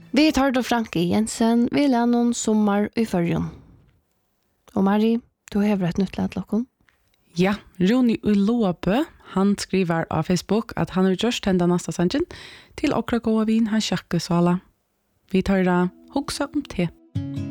Vi tar då Frankie Jensen, vi lär någon sommar i förrjun. Och Marie, du har ett nytt lät lockon. Ja, Roni Uloabø, han skriver av Facebook at han har gjort henne neste sangen til okra gåa vin han sjakke svala. Vi tar da hoksa om te.